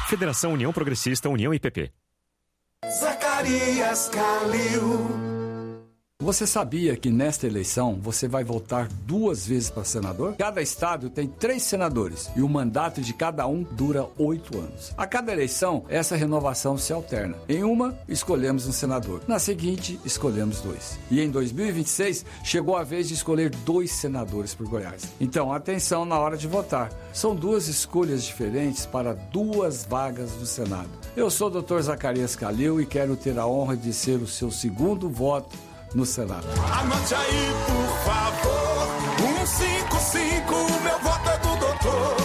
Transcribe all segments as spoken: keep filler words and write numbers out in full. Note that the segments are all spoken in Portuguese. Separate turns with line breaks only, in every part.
Federação União Progressista, União I P P.
Zacarias Calil.
Você sabia que nesta eleição você vai votar duas vezes para senador? Cada estado tem três senadores e o mandato de cada um dura oito anos. A cada eleição, essa renovação se alterna. Em uma, escolhemos um senador. Na seguinte, escolhemos dois. E em dois mil e vinte e seis, chegou a vez de escolher dois senadores por Goiás. Então, atenção na hora de votar. São duas escolhas diferentes para duas vagas do Senado. Eu sou o doutor Zacarias Calil e quero ter a honra de ser o seu segundo voto no Senado.
Anote aí, por favor, um cinco cinco, o meu voto é do doutor.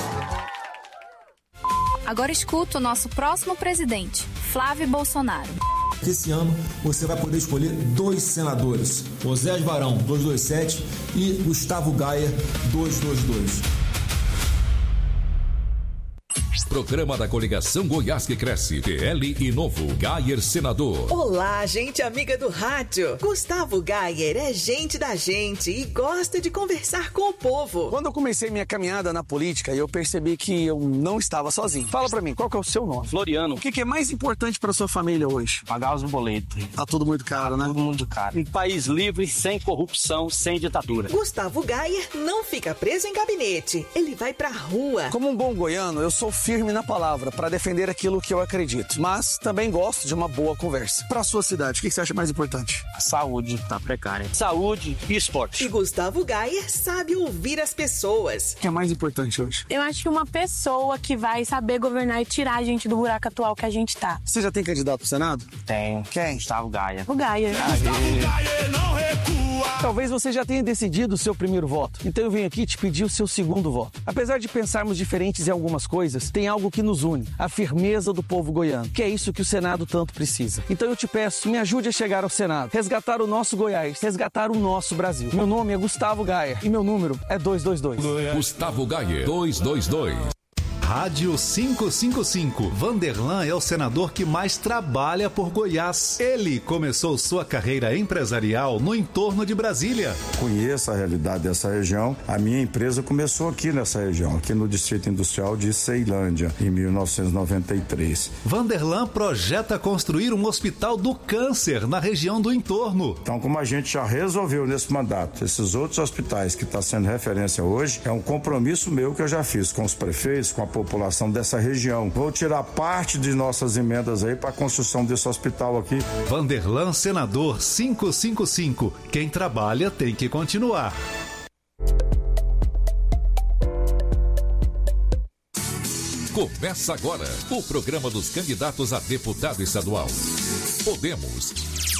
Agora escuta o nosso próximo presidente, Flávio Bolsonaro.
Esse ano você vai poder escolher dois senadores, Osés Varão, duzentos e vinte e sete, e Gustavo Gayer, duzentos e vinte e dois.
Programa da Coligação Goiás que Cresce, P L e Novo, Gayer senador.
Olá, gente amiga do rádio. Gustavo Gayer é gente da gente e gosta de conversar com o povo.
Quando eu comecei minha caminhada na política, eu percebi que eu não estava sozinho. Fala pra mim, qual que é o seu nome?
Floriano.
O que, que é mais importante pra sua família hoje?
Pagar os boletos.
Tá tudo muito caro, né?
Tudo muito caro. Um país livre, sem corrupção, sem ditadura.
Gustavo Gayer não fica preso em gabinete. Ele vai pra rua.
Como um bom goiano, eu sou firme na palavra para defender aquilo que eu acredito, mas também gosto de uma boa conversa. Para sua cidade, o que você acha mais importante?
A saúde tá precária. Saúde e esporte.
E Gustavo Gayer sabe ouvir as pessoas.
O que é mais importante hoje?
Eu acho que uma pessoa que vai saber governar e tirar a gente do buraco atual que a gente tá.
Você já tem candidato pro Senado?
Tenho.
Quem?
Gustavo Gayer.
O Gayer.
Gustavo Gayer não recua.
Talvez você já tenha decidido o seu primeiro voto, então eu venho aqui te pedir o seu segundo voto. Apesar de pensarmos diferentes em algumas coisas, tem algo que nos une, a firmeza do povo goiano, que é isso que o Senado tanto precisa. Então eu te peço, me ajude a chegar ao Senado, resgatar o nosso Goiás, resgatar o nosso Brasil. Meu nome é Gustavo Gayer e meu número é duzentos e vinte e dois.
Gustavo Gayer, duzentos e vinte e dois.
Rádio quinhentos e cinquenta e cinco. Vanderlan é o senador que mais trabalha por Goiás. Ele começou sua carreira empresarial no entorno de Brasília.
Conheço a realidade dessa região. A minha empresa começou aqui nessa região, aqui no Distrito Industrial de Ceilândia, em mil novecentos e noventa e três.
Vanderlan projeta construir um hospital do câncer na região do entorno.
Então, como a gente já resolveu nesse mandato, esses outros hospitais que está sendo referência hoje, é um compromisso meu que eu já fiz com os prefeitos, com a população dessa região. Vou tirar parte de nossas emendas aí para a construção desse hospital aqui.
Vanderlan, senador quinhentos e cinquenta e cinco. Quem trabalha tem que continuar.
Começa agora o programa dos candidatos a deputado estadual. Podemos.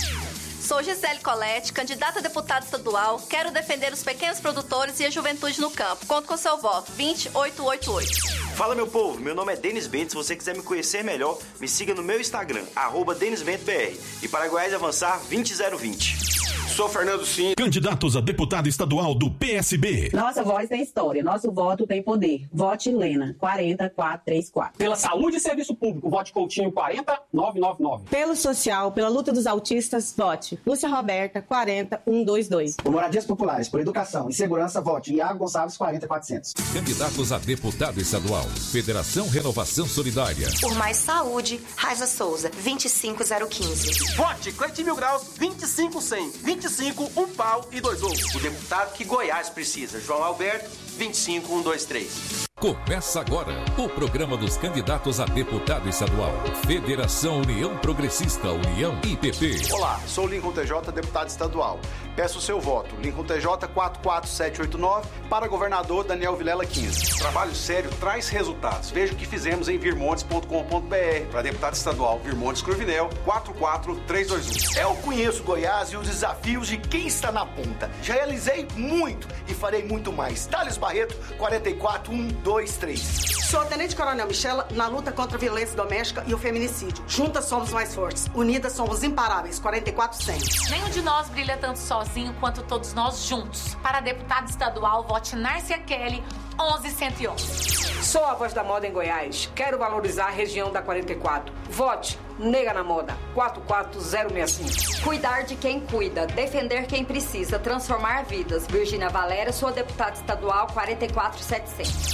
Sou Gisele Colette, candidata a deputada estadual. Quero defender os pequenos produtores e a juventude no campo. Conto com seu voto. vinte oito oito oito.
Fala, meu povo. Meu nome é Denis Bento. Se você quiser me conhecer melhor, me siga no meu Instagram, arroba Denis Bento B R. E para Goiás avançar, vinte zero vinte. Sou Fernando Sim.
Candidatos a deputado estadual do P S B.
Nossa voz tem história, nosso voto tem poder. Vote Lena, quarenta quatrocentos e trinta e quatro.
Pela saúde e serviço público, vote Coutinho, quarenta novecentos e noventa e nove.
Pelo social, pela luta dos autistas, vote Lúcia Roberta, quarenta cento e vinte e dois.
Por moradias populares, por educação e segurança, vote Iago Gonçalves, quarenta quatrocentos.
Candidatos a deputado estadual. Federação Renovação Solidária.
Por mais saúde, Raiza Souza, vinte e cinco zero quinze.
Vote Cleitinho Mil Graus, vinte e cinco cem. vinte e cinco, um pau e dois ovos.
O deputado que Goiás precisa, João Alberto, vinte e cinco cento e cento e vinte e três.
Começa agora o programa dos candidatos a deputado estadual. Federação União Progressista, União I P P.
Olá, sou Lincoln T J, deputado estadual. Peço o seu voto, Lincoln T J quatro quatro sete oito nove, para governador Daniel Vilela quinze.
Trabalho sério traz resultados. Veja o que fizemos em virmontes ponto com ponto b r. Para deputado estadual, Virmontes Cruvinel, quatro quatro três dois um.
Eu conheço Goiás e os desafios de quem está na ponta. Já realizei muito e farei muito mais. Thales Barreto, quarenta e quatro um dois três.
Sou a Tenente Coronel Michela na luta contra a violência doméstica e o feminicídio. Juntas somos mais fortes, unidas somos imparáveis, quarenta e quatro cem.
Nenhum de nós brilha tanto sozinho quanto todos nós juntos. Para deputado estadual, vote Nárcia Kelly, onze cento e onze.
Sou a voz da moda em Goiás. Quero valorizar a região da quarenta e quatro. Vote Nega na Moda, quatro quatro zero seis cinco.
Cuidar de quem cuida, defender quem precisa, transformar vidas. Virgínia Valéria, sua deputada estadual, quarenta e quatro setecentos.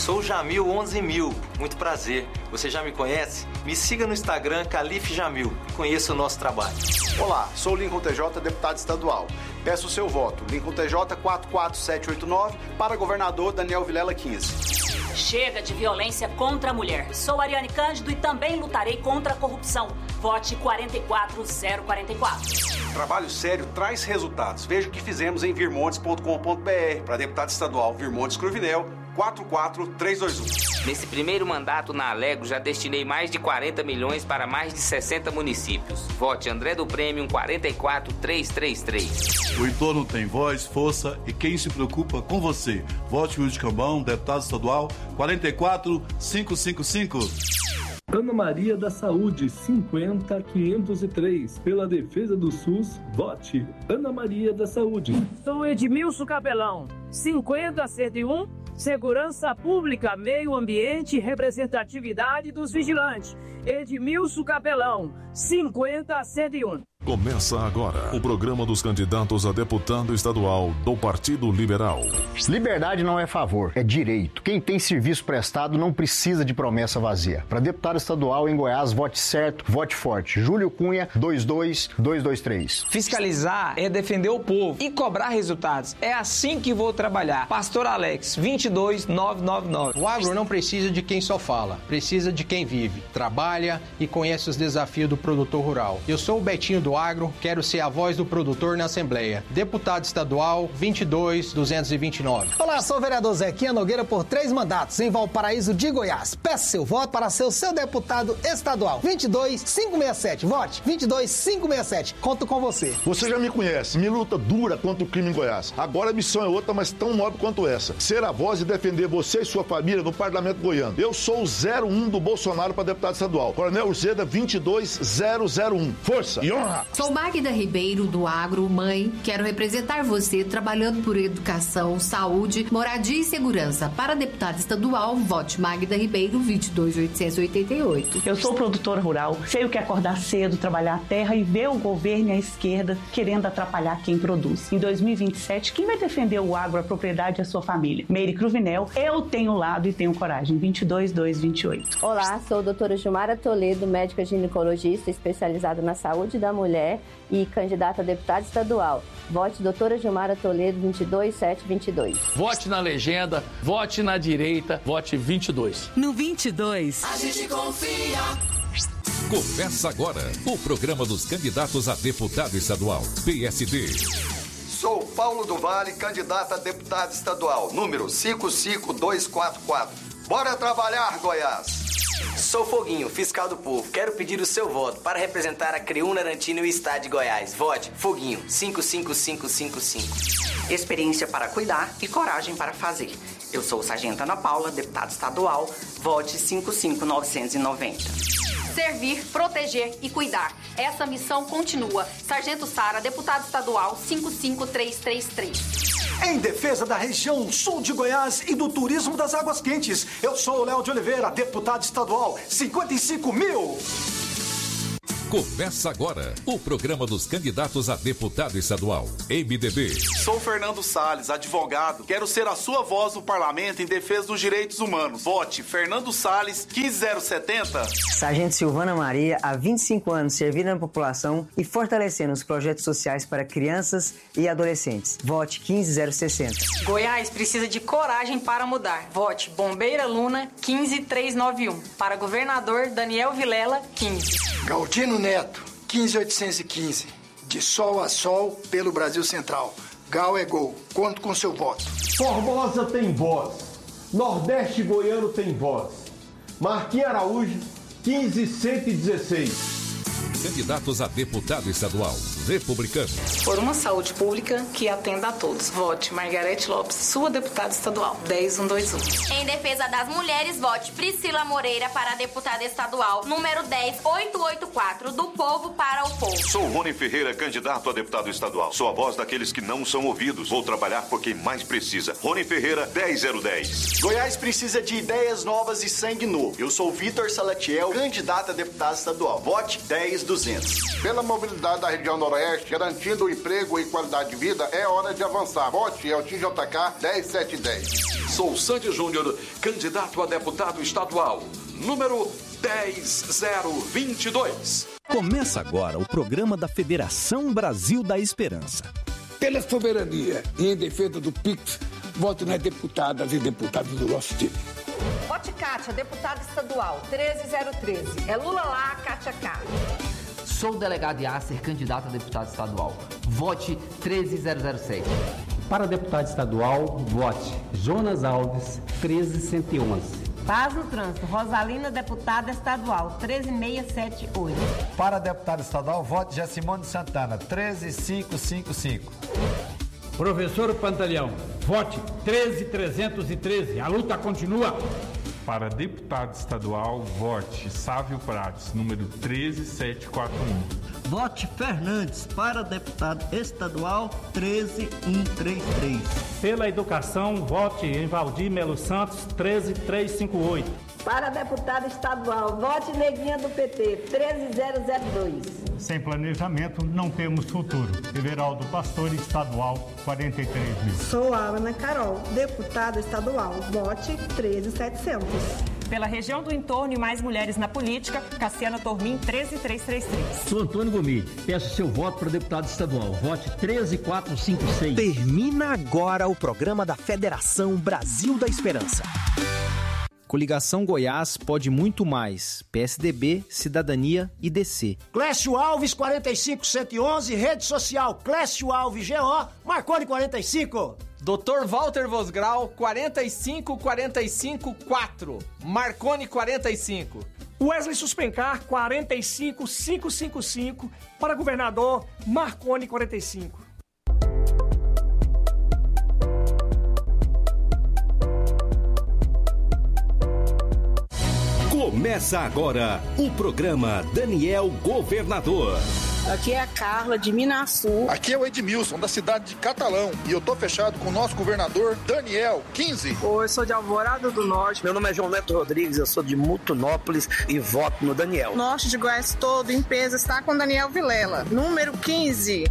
Sou o Jamil onze mil, muito prazer. Você já me conhece? Me siga no Instagram, Calife Jamil. Conheça o nosso trabalho.
Olá, sou o Lincoln T J, deputado estadual. Peço o seu voto. Lincoln T J quatro quatro sete oito nove para governador Daniel Vilela quinze.
Chega de violência contra a mulher. Sou Ariane Cândido e também lutarei contra a corrupção. Vote quatro quatro zero quatro quatro.
Trabalho sério traz resultados. Veja o que fizemos em virmontes ponto com ponto b r. Para deputado estadual Virmontes Cruvinel, quatro quatro três dois um.
Nesse primeiro mandato na Alego, já destinei mais de quarenta milhões para mais de sessenta municípios. Vote André do Prêmio quatro quatro três três três.
O entorno tem voz, força e quem se preocupa com você. Vote Wilde Cambão, deputado estadual, quatro quatro cinco cinco cinco.
Ana Maria da Saúde, cinquenta quinhentos e três. Pela defesa do SUS, vote Ana Maria da Saúde.
Sou Edmilson Capelão, cinquenta cento e um. Segurança Pública, Meio Ambiente e Representatividade dos Vigilantes. Edmilson Capelão, cinquenta cento e um.
Começa agora o programa dos candidatos a deputado estadual do Partido Liberal.
Liberdade não é favor, é direito. Quem tem serviço prestado não precisa de promessa vazia. Para deputado estadual em Goiás, vote certo, vote forte. Júlio Cunha, dois dois dois dois três.
Fiscalizar é defender o povo e cobrar resultados. É assim que vou trabalhar. Pastor Alex, vinte e dois nove nove nove.
O agro não precisa de quem só fala, precisa de quem vive, trabalha e conhece os desafios do produtor rural. Eu sou o Betinho do Agro, quero ser a voz do produtor na Assembleia. Deputado estadual vinte e dois duzentos e vinte e nove.
Olá, sou o vereador Zequinha Nogueira por três mandatos em Valparaíso de Goiás. Peço seu voto para ser o seu deputado estadual. vinte e dois quinhentos e sessenta e sete. Vote vinte e dois quinhentos e sessenta e sete. Conto com você.
Você já me conhece. Minha luta dura contra o crime em Goiás. Agora a missão é outra, mas tão nobre quanto essa. Ser a voz e defender você e sua família no Parlamento Goiano. Eu sou o zero um do Bolsonaro para deputado estadual. Coronel Urzeda vinte e dois zero zero um. Força e honra!
Sou Magda Ribeiro, do Agro, mãe. Quero representar você trabalhando por educação, saúde, moradia e segurança. Para deputada estadual, vote Magda Ribeiro, vinte e dois oitocentos e oitenta e oito.
Eu sou produtora rural, sei o que é acordar cedo, trabalhar a terra e ver o governo e a esquerda querendo atrapalhar quem produz. Em dois mil e vinte e sete, quem vai defender o agro, a propriedade e a sua família? Meire Cruvinel, eu tenho lado e tenho coragem. vinte e dois dois vinte e oito.
Olá, sou a doutora Gilmara Toledo, médica ginecologista especializada na saúde da mulher e candidata a deputada estadual. Vote doutora Gilmara Toledo, vinte e dois sete vinte e dois.
Vote na legenda, vote na direita, vote vinte e dois.
No vinte e dois,
a gente confia.
Começa agora o programa dos candidatos a deputado estadual, P S D.
Sou Paulo do Vale, candidato a deputado estadual, número cinco cinco dois quatro quatro. Bora trabalhar, Goiás!
Sou Foguinho, fiscal do povo. Quero pedir o seu voto para representar a Creúna Arantino e o estado de Goiás. Vote Foguinho, cinco cinco cinco cinco cinco.
Experiência para cuidar e coragem para fazer. Eu sou o Sargento Ana Paula, deputado estadual. Vote cinco cinco novecentos e noventa.
Servir, proteger e cuidar. Essa missão continua. Sargento Sara, deputado estadual, cinco cinco três três três.
Em defesa da região sul de Goiás e do turismo das águas quentes, eu sou o Léo de Oliveira, deputado estadual, cinquenta e cinco mil.
Começa agora o programa dos candidatos a deputado estadual, M D B.
Sou Fernando Salles, advogado. Quero ser a sua voz no parlamento em defesa dos direitos humanos. Vote Fernando Salles, quinze zero setenta.
Sargento Silvana Maria, há vinte e cinco anos servindo a população e fortalecendo os projetos sociais para crianças e adolescentes. Vote quinze zero sessenta.
Goiás precisa de coragem para mudar. Vote Bombeira Luna, quinze três nove um. Para governador Daniel Vilela, quinze.
Galdino Neto, quinze oitocentos e quinze. De sol a sol pelo Brasil Central. Gal é gol. Conto com seu voto.
Formosa tem voz. Nordeste Goiano tem voz. Marquinhos Araújo, quinze cento e dezesseis.
Candidatos a deputado estadual, republicanos.
Por uma saúde pública que atenda a todos. Vote Margarete Lopes, sua deputada estadual, dez um dois um.
Em defesa das mulheres, vote Priscila Moreira para a deputada estadual, número dez oito oito quatro, do povo para o povo.
Sou Rony Ferreira, candidato a deputado estadual. Sou a voz daqueles que não são ouvidos. Vou trabalhar por quem mais precisa. Rony Ferreira, dez zero dez.
Goiás precisa de ideias novas e sangue novo. Eu sou Vitor Salatiel, candidato a deputado estadual. Vote dez duzentos.
Pela mobilidade da região noroeste
Noroeste, garantindo emprego e qualidade de vida, é hora de avançar. Vote Eltim J K dez sete dez.
Sou Sandy Júnior, candidato a deputado estadual, número dez zero vinte e dois.
Começa agora o programa da Federação Brasil da Esperança.
Pela soberania e em defesa do P I X, vote nas deputadas e deputados do nosso time.
Vote Kátia, deputada estadual, treze zero treze. É Lula lá, Kátia K.
Sou o delegado Yasser, candidato a deputado estadual. Vote treze zero zero sete.
Para deputado estadual, vote Jonas Alves, treze cento e onze.
Paz no trânsito, Rosalina, deputada estadual, treze mil seiscentos e setenta e oito.
Para deputado estadual, vote Jacimone Santana, treze mil quinhentos e cinquenta e cinco.
Professor Pantaleão, vote treze mil trezentos e treze. A luta continua.
Para deputado estadual, vote Sávio Prates, número treze mil setecentos e quarenta e um.
Vote Fernandes para deputado estadual treze mil cento e trinta e três.
Pela educação, vote em Valdir Melo Santos treze mil trezentos e cinquenta e oito.
Para deputado estadual, vote Neguinha do P T treze zero zero dois.
Sem planejamento, não temos futuro. Everaldo Pastor, estadual, quarenta e três mil.
Sou a Ana Carol, deputada estadual, vote treze mil e setecentos.
Pela região do entorno e mais mulheres na política, Cassiana Tormin, treze mil trezentos e trinta e três.
Sou Antônio Gomide. Peço seu voto para deputado estadual. Vote treze mil quatrocentos e cinquenta e seis.
Termina agora o programa da Federação Brasil da Esperança.
Coligação Goiás pode muito mais. P S D B, Cidadania e D C.
Clécio Alves, quarenta e cinco cento e onze, rede social Clécio Alves G O, Marconi quarenta e cinco.
doutor Walter Vosgrau, quarenta e cinco quarenta e cinco quatro, Marconi quarenta e cinco.
Wesley Suspencar, quarenta e cinco quinhentos e cinquenta e cinco, para governador, Marconi quarenta e cinco.
Começa agora o programa Daniel Governador.
Aqui é a Carla, de Minaçu.
Aqui é o Edmilson, da cidade de Catalão. E eu tô fechado com o nosso governador, Daniel, quinze.
Oi, eu sou de Alvorada do Norte.
Meu nome é João Neto Rodrigues, eu sou de Mutunópolis e voto no Daniel.
Norte de Goiás todo, em peso, está com Daniel Vilela, número quinze.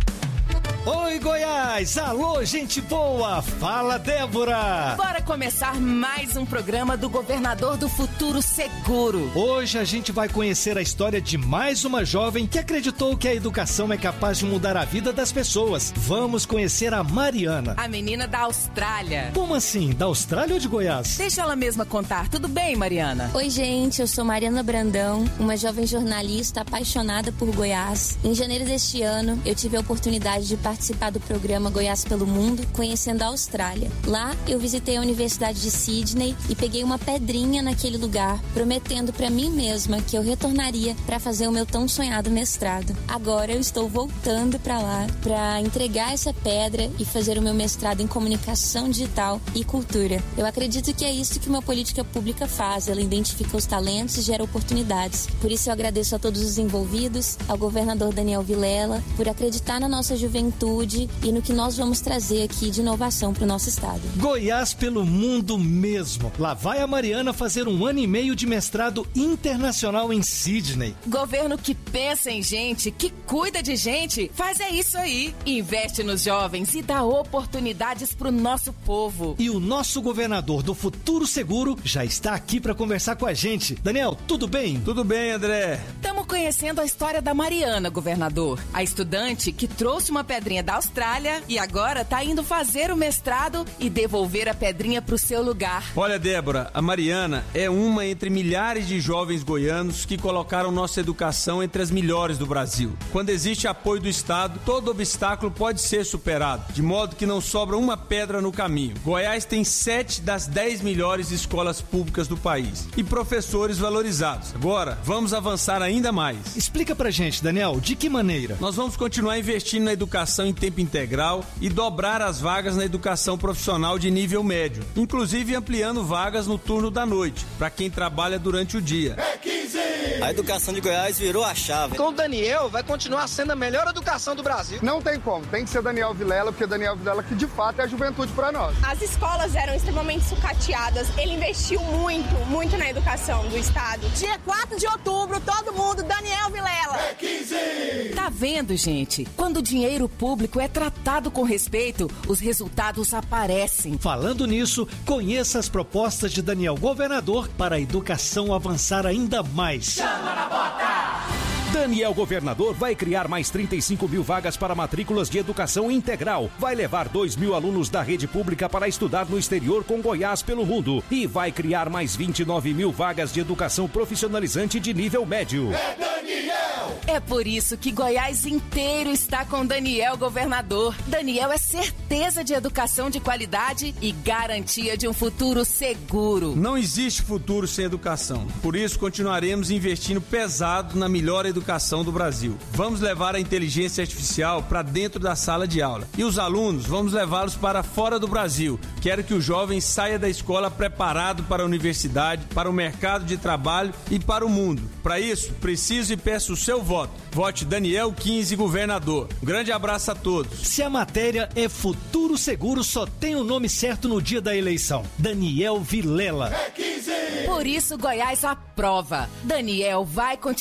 Oi, Goiás! Alô, gente boa! Fala, Débora!
Bora começar mais um programa do Governador do Futuro Seguro.
Hoje a gente vai conhecer a história de mais uma jovem que acreditou que a educação é capaz de mudar a vida das pessoas. Vamos conhecer a Mariana.
A menina da Austrália.
Como assim? Da Austrália ou de Goiás?
Deixa ela mesma contar. Tudo bem, Mariana?
Oi, gente. Eu sou Mariana Brandão, uma jovem jornalista apaixonada por Goiás. Em janeiro deste ano, eu tive a oportunidade de participar participar do programa Goiás pelo Mundo, conhecendo a Austrália. Lá, eu visitei a Universidade de Sydney e peguei uma pedrinha naquele lugar, prometendo para mim mesma que eu retornaria para fazer o meu tão sonhado mestrado. Agora eu estou voltando para lá para entregar essa pedra e fazer o meu mestrado em comunicação digital e cultura. Eu acredito que é isso que uma política pública faz. Ela identifica os talentos e gera oportunidades. Por isso eu agradeço a todos os envolvidos, ao governador Daniel Vilela, por acreditar na nossa juventude e no que nós vamos trazer aqui de inovação para o nosso estado.
Goiás pelo mundo mesmo. Lá vai a Mariana fazer um ano e meio de mestrado internacional em Sydney.
Governo que pensa em gente, que cuida de gente, faz é isso aí. Investe nos jovens e dá oportunidades para o nosso povo.
E o nosso governador do Futuro Seguro já está aqui para conversar com a gente. Daniel, tudo bem? Tudo bem, André.
Estamos conhecendo a história da Mariana, governador. A estudante que trouxe uma pedrinha da Austrália e agora tá indo fazer o mestrado e devolver a pedrinha pro seu lugar.
Olha, Débora, a Mariana é uma entre milhares de jovens goianos que colocaram nossa educação entre as melhores do Brasil. Quando existe apoio do Estado, todo obstáculo pode ser superado, de modo que não sobra uma pedra no caminho. Goiás tem sete das dez melhores escolas públicas do país e professores valorizados. Agora, vamos avançar ainda mais.
Explica pra gente, Daniel, de que maneira?
Nós vamos continuar investindo na educação em tempo integral e dobrar as vagas na educação profissional de nível médio, inclusive ampliando vagas no turno da noite, para quem trabalha durante o dia.
É quinze!
A educação de Goiás virou a chave.
Com o Daniel, vai continuar sendo a melhor educação do Brasil.
Não tem como, tem que ser Daniel Vilela, porque Daniel Vilela que de fato é a juventude para nós.
As escolas eram extremamente sucateadas, ele investiu muito, muito na educação do estado.
Dia quatro de outubro, todo mundo, Daniel Vilela.
É quinze.
Tá vendo, gente? Quando o dinheiro público é tratado com respeito, os resultados aparecem.
Falando nisso, conheça as propostas de Daniel Governador para a educação avançar ainda mais.
Chama na bota!
Daniel Governador vai criar mais trinta e cinco mil vagas para matrículas de educação integral. Vai levar dois mil alunos da rede pública para estudar no exterior com Goiás pelo mundo. E vai criar mais vinte e nove mil vagas de educação profissionalizante de nível médio.
É Daniel!
É por isso que Goiás inteiro está com Daniel Governador. Daniel é certeza de educação de qualidade e garantia de um futuro seguro.
Não existe futuro sem educação. Por isso, continuaremos investindo pesado na melhor educação do Brasil. Vamos levar a inteligência artificial para dentro da sala de aula. E os alunos, vamos levá-los para fora do Brasil. Quero que o jovem saia da escola preparado para a universidade, para o mercado de trabalho e para o mundo. Para isso, preciso e peço o seu voto. Vote Daniel quinze, governador. Um grande abraço a todos.
Se a matéria é Futuro Seguro, só tem o nome certo no dia da eleição. Daniel Vilela.
É quinze.
Por isso, Goiás aprova. Daniel vai continuar